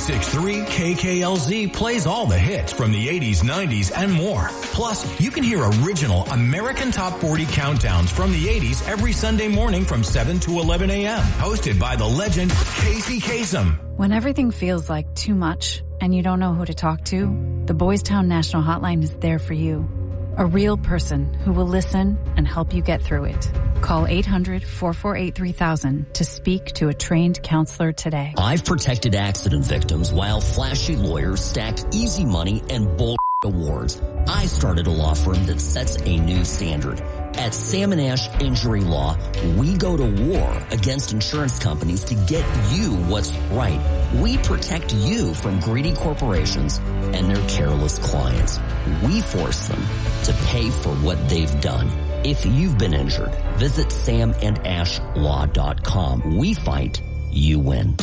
96.3 KKLZ plays all the hits from the 80s, 90s, and more. Plus, you can hear original American Top 40 countdowns from the 80s every Sunday morning from 7 to 11 a.m. Hosted by the legend Casey Kasem. When everything feels like too much and you don't know who to talk to, the Boys Town National Hotline is there for you. A real person who will listen and help you get through it. Call 800-448-3000 to speak to a trained counselor today. I've protected accident victims while flashy lawyers stacked easy money and bull awards. I started a law firm that sets a new standard. At Sam & Ash Injury Law, we go to war against insurance companies to get you what's right. We protect you from greedy corporations and their careless clients. We force them to pay for what they've done. If you've been injured, visit samandashlaw.com. We fight, you win.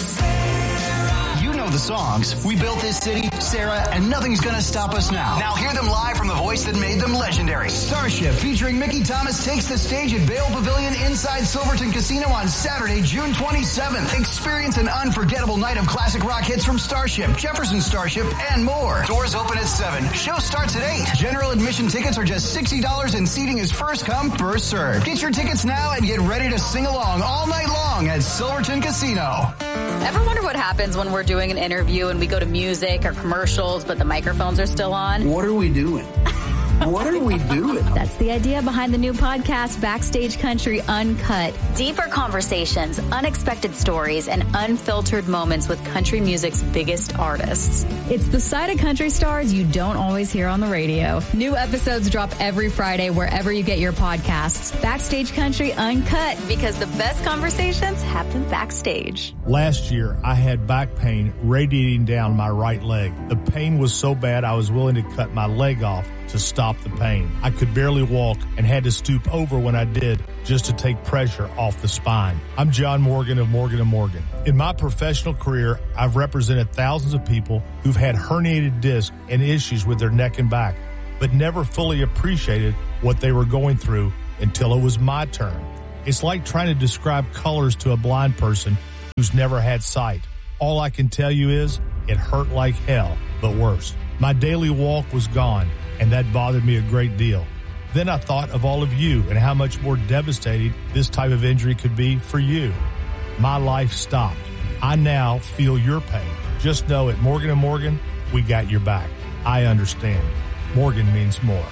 The songs. We built this city, Sarah, and nothing's gonna stop us now. Now hear them live from the voice that made them legendary. Starship featuring Mickey Thomas takes the stage at Vail Pavilion inside Silverton Casino on Saturday, June 27th. Experience an unforgettable night of classic rock hits from Starship, Jefferson Starship, and more. Doors open at 7. Show starts at 8. General admission tickets are just $60 and seating is first come, first served. Get your tickets now and get ready to sing along all night long at Silverton Casino. Ever wonder what happens when we're doing an interview and we go to music or commercials, but the microphones are still on? What are we doing? What are we doing? That's the idea behind the new podcast, Backstage Country Uncut. Deeper conversations, unexpected stories, and unfiltered moments with country music's biggest artists. It's the side of country stars you don't always hear on the radio. New episodes drop every Friday wherever you get your podcasts. Backstage Country Uncut, because the best conversations happen backstage. Last year, I had back pain radiating down my right leg. The pain was so bad I was willing to cut my leg off to stop the pain. I could barely walk and had to stoop over when I did just to take pressure off the spine. I'm John Morgan of Morgan & Morgan. In my professional career, I've represented thousands of people who've had herniated discs and issues with their neck and back, but never fully appreciated what they were going through until it was my turn. It's like trying to describe colors to a blind person who's never had sight. All I can tell you is it hurt like hell, but worse. My daily walk was gone, and that bothered me a great deal. Then I thought of all of you and how much more devastating this type of injury could be for you. My life stopped. I now feel your pain. Just know at Morgan & Morgan, we got your back. I understand. Morgan means more.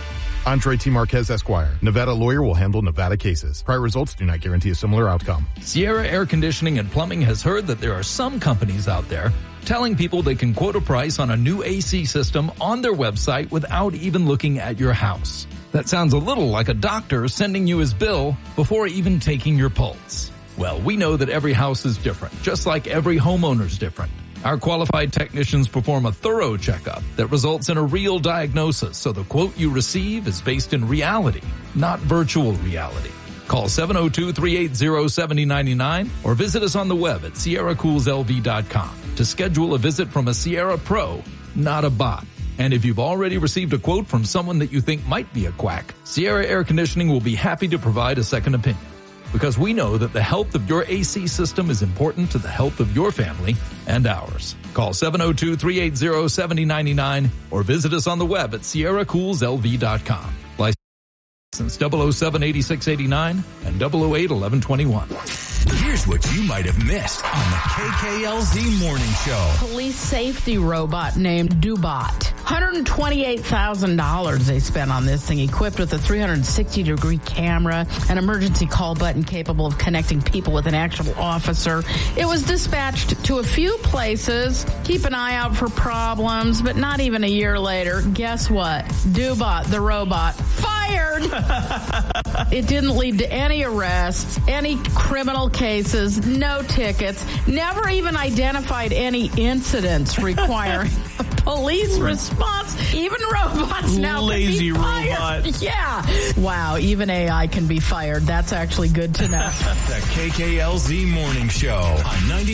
Andre T. Marquez, Esquire. Nevada lawyer will handle Nevada cases. Prior results do not guarantee a similar outcome. Sierra Air Conditioning and Plumbing has heard that there are some companies out there telling people they can quote a price on a new AC system on their website without even looking at your house. That sounds a little like a doctor sending you his bill before even taking your pulse. Well, we know that every house is different, just like every homeowner's different. Our qualified technicians perform a thorough checkup that results in a real diagnosis, so the quote you receive is based in reality, not virtual reality. Call 702-380-7099 or visit us on the web at sierracoolslv.com to schedule a visit from a Sierra Pro, not a bot. And if you've already received a quote from someone that you think might be a quack, Sierra Air Conditioning will be happy to provide a second opinion. Because we know that the health of your AC system is important to the health of your family and ours. Call 702-380-7099 or visit us on the web at sierracoolslv.com. License 007-8689 and 008-1121. Here's what you might have missed on the KKLZ Morning Show. Police safety robot named Doobot. $128,000 they spent on this thing, equipped with a 360-degree camera, an emergency call button capable of connecting people with an actual officer. It was dispatched to a few places. Keep an eye out for problems, but not even a year later, guess what? Doobot, the robot, fired! It didn't lead to any arrests, any criminal cases, no tickets, never even identified any incidents requiring a police response. Even robots now lazy can be fired. robot. Yeah. Wow, even AI can be fired. That's actually good to know. The KKLZ Morning Show on 90.